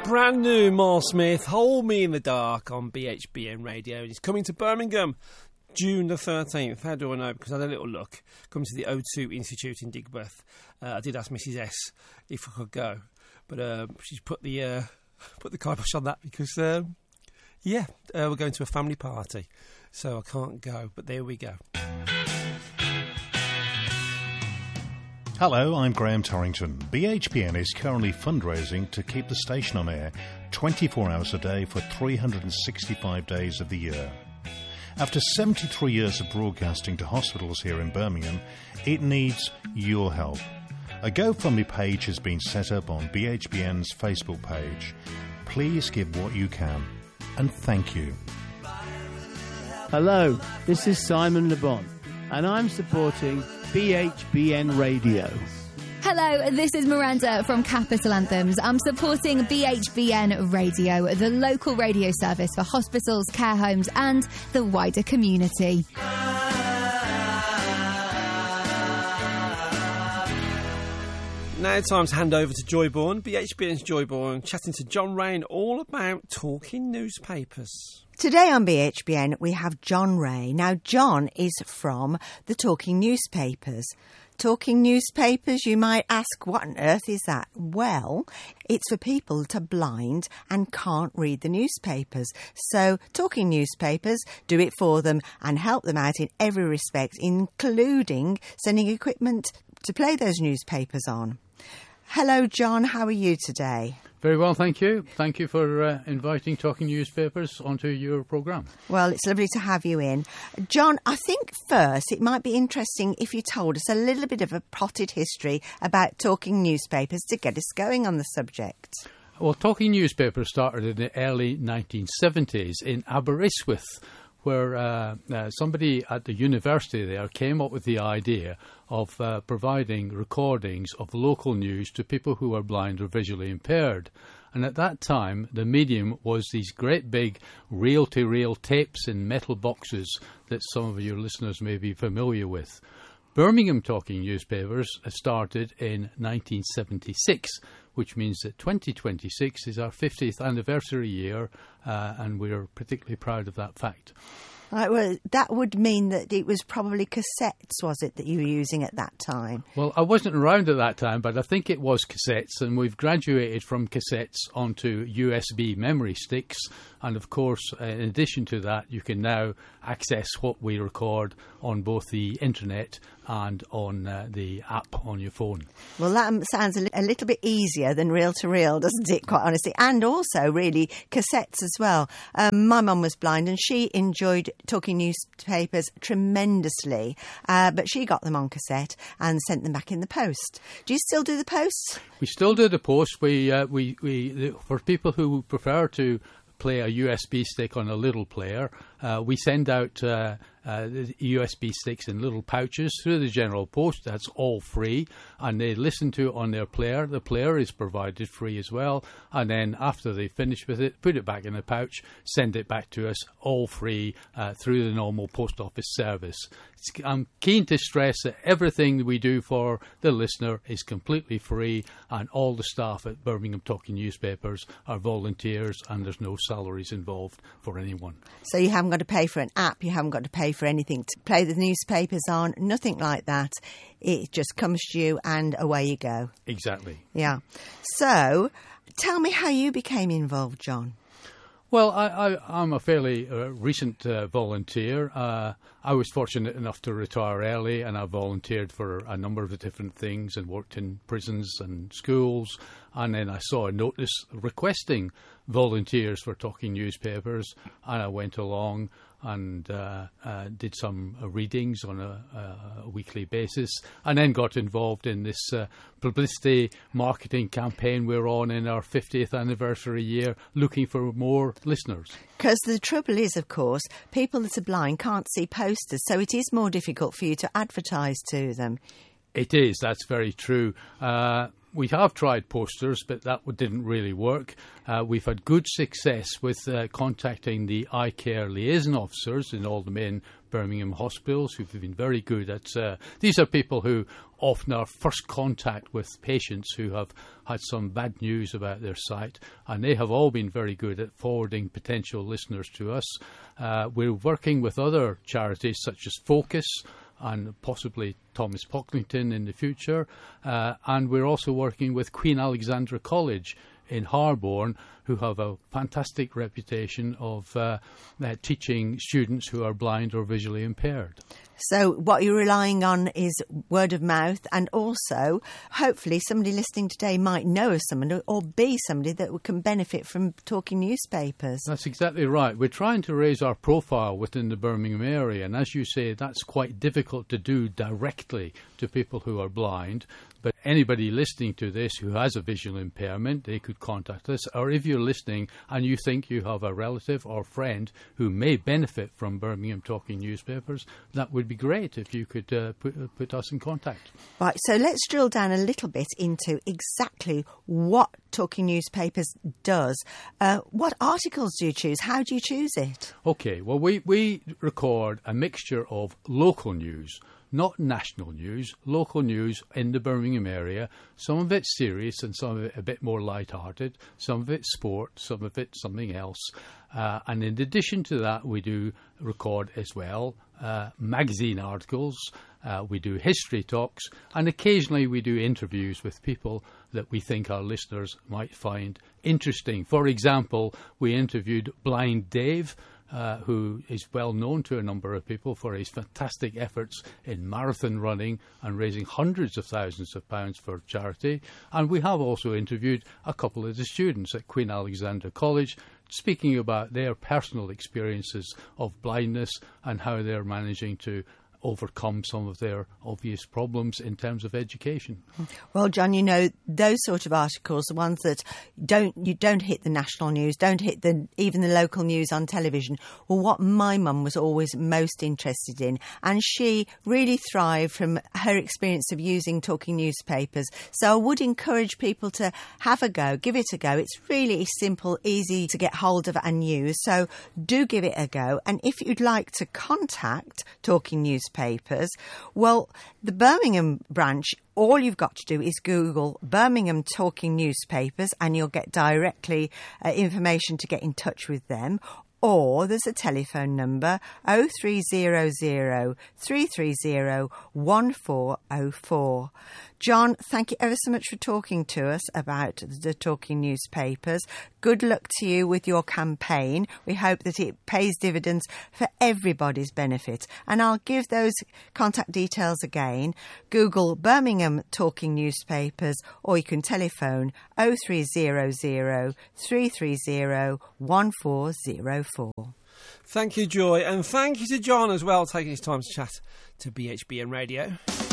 brand new Marl Smith, Hold Me in the Dark on BHBN Radio. And he's coming to Birmingham June the 13th. How do I know? Because I had a little look. Coming to the O2 Institute in Digbeth. I did ask Mrs S if I could go. But she's put the kibosh on that because, we're going to a family party. So I can't go. But there we go. Hello, I'm Graham Torrington. BHBN is currently fundraising to keep the station on air 24 hours a day for 365 days of the year. After 73 years of broadcasting to hospitals here in Birmingham, it needs your help. A GoFundMe page has been set up on BHBN's Facebook page. Please give what you can, and thank you. Hello, this is Simon Le Bon, and I'm supporting BHBN Radio. Hello, this is Miranda from Capital Anthems. I'm supporting BHBN Radio, the local radio service for hospitals, care homes and the wider community. Now it's time to hand over to Joyborn, BHBN's Joyborn, chatting to John Rain all about talking newspapers. Today on BHBN we have John Ray. Now John is from the Talking Newspapers. Talking Newspapers, you might ask, what on earth is that? Well, it's for people that are blind and can't read the newspapers. So Talking Newspapers do it for them and help them out in every respect, including sending equipment to play those newspapers on. Hello, John. How are you today? Very well, thank you. Thank you for inviting Talking Newspapers onto your programme. Well, it's lovely to have you in. John, I think first it might be interesting if you told us a little bit of a potted history about Talking Newspapers to get us going on the subject. Well, Talking Newspapers started in the early 1970s in Aberystwyth, where somebody at the university there came up with the idea of providing recordings of local news to people who are blind or visually impaired. And at that time, the medium was these great big reel-to-reel tapes in metal boxes that some of your listeners may be familiar with. Birmingham Talking Newspapers started in 1976, which means that 2026 is our 50th anniversary year, and we're particularly proud of that fact. Right, well, that would mean that it was probably cassettes, was it, that you were using at that time? Well, I wasn't around at that time, but I think it was cassettes, and we've graduated from cassettes onto USB memory sticks. And, of course, in addition to that, you can now access what we record on both the internet and on the app on your phone. Well, that sounds a little bit easier than reel-to-reel, doesn't it, quite honestly? And also, really, cassettes as well. My mum was blind and she enjoyed Talking Newspapers tremendously, but she got them on cassette and sent them back in the post. Do you still do the posts? We still do the post. We for people who prefer to play a USB stick on a little player, we send out USB sticks in little pouches through the general post. That's all free, and they listen to it on their player. The player is provided free as well, and then after they finish with it, put it back in the pouch, send it back to us, all free, through the normal post office service. I'm keen to stress that everything we do for the listener is completely free, and all the staff at Birmingham Talking Newspapers are volunteers, and there's no salaries involved for anyone. So you haven't got to pay for an app, you haven't got to pay for anything to play the newspapers on, nothing like that. It just comes to you and away you go. Exactly. Yeah. So tell me how you became involved, John. Well, I'm a fairly recent volunteer. I was fortunate enough to retire early, and I volunteered for a number of different things and worked in prisons and schools. And then I saw a notice requesting volunteers for Talking Newspapers, and I went along and did some readings on a weekly basis, and then got involved in this publicity marketing campaign we're on in our 50th anniversary year, looking for more listeners. Because the trouble is, of course, people that are blind can't see posters, so it is more difficult for you to advertise to them. It is, that's very true. We have tried posters, but that didn't really work. We've had good success with contacting the eye care liaison officers in all the main Birmingham hospitals, who've been very good at... these are people who often are first contact with patients who have had some bad news about their sight, and they have all been very good at forwarding potential listeners to us. We're working with other charities such as Focus and possibly Thomas Pocklington in the future, and we're also working with Queen Alexandra College in Harborne, who have a fantastic reputation of teaching students who are blind or visually impaired. So what you're relying on is word of mouth, and also hopefully somebody listening today might know of someone or be somebody that can benefit from talking newspapers. That's exactly right. We're trying to raise our profile within the Birmingham area, and as you say, that's quite difficult to do directly to people who are blind. But anybody listening to this who has a visual impairment, they could contact us. Or if you're listening and you think you have a relative or friend who may benefit from Birmingham Talking Newspapers, that would be great if you could put us in contact. Right, so let's drill down a little bit into exactly what Talking Newspapers does. What articles do you choose? How do you choose it? OK, well, we record a mixture of local news, not national news, local news in the Birmingham area. Some of it's serious and some of it a bit more light-hearted, some of it's sport, some of it something else. And in addition to that, we do record as well magazine articles, we do history talks, and occasionally we do interviews with people that we think our listeners might find interesting. For example, we interviewed Blind Dave, who is well known to a number of people for his fantastic efforts in marathon running and raising hundreds of thousands of pounds for charity. And we have also interviewed a couple of the students at Queen Alexandra College, speaking about their personal experiences of blindness and how they're managing to overcome some of their obvious problems in terms of education. Well, John, you know, those sort of articles, the ones that don't hit the national news, don't hit even the local news on television, were what my mum was always most interested in. And she really thrived from her experience of using Talking Newspapers. So I would encourage people to have a go, give it a go. It's really simple, easy to get hold of and use. So do give it a go. And if you'd like to contact Talking Newspapers, well, the Birmingham branch, all you've got to do is Google Birmingham Talking Newspapers and you'll get directly information to get in touch with them. Or there's a telephone number 0300 330 1404. John, thank you ever so much for talking to us about the Talking Newspapers. Good luck to you with your campaign. We hope that it pays dividends for everybody's benefit. And I'll give those contact details again. Google Birmingham Talking Newspapers, or you can telephone 0300 330 1404. Thank you, Joy, and thank you to John as well, taking his time to chat to BHBN Radio.